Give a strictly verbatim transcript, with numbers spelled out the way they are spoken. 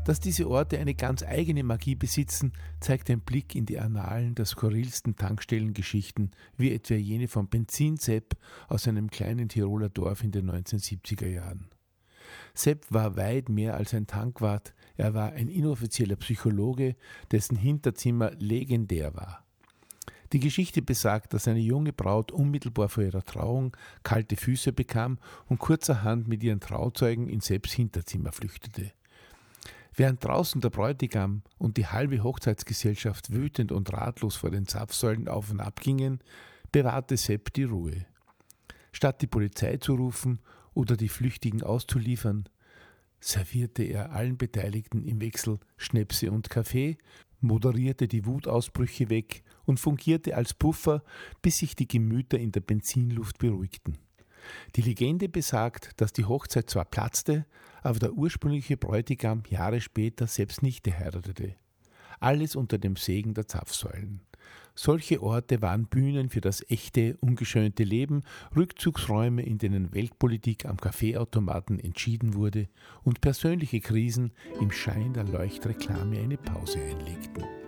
Dass diese Orte eine ganz eigene Magie besitzen, zeigt ein Blick in die Annalen der skurrilsten Tankstellengeschichten, wie etwa jene von Benzin Sepp aus einem kleinen Tiroler Dorf in den neunzehnhundertsiebziger Jahren. Sepp war weit mehr als ein Tankwart, er war ein inoffizieller Psychologe, dessen Hinterzimmer legendär war. Die Geschichte besagt, dass eine junge Braut unmittelbar vor ihrer Trauung kalte Füße bekam und kurzerhand mit ihren Trauzeugen in Sepps Hinterzimmer flüchtete. Während draußen der Bräutigam und die halbe Hochzeitsgesellschaft wütend und ratlos vor den Zapfsäulen auf und ab gingen, bewahrte Sepp die Ruhe. Statt die Polizei zu rufen oder die Flüchtigen auszuliefern, servierte er allen Beteiligten im Wechsel Schnäpse und Kaffee, moderierte die Wutausbrüche weg und fungierte als Puffer, bis sich die Gemüter in der Benzinluft beruhigten. Die Legende besagt, dass die Hochzeit zwar platzte, aber der ursprüngliche Bräutigam Jahre später selbst nicht heiratete. Alles unter dem Segen der Zapfsäulen. Solche Orte waren Bühnen für das echte, ungeschönte Leben, Rückzugsräume, in denen Weltpolitik am Kaffeeautomaten entschieden wurde und persönliche Krisen im Schein der Leuchtreklame eine Pause einlegten.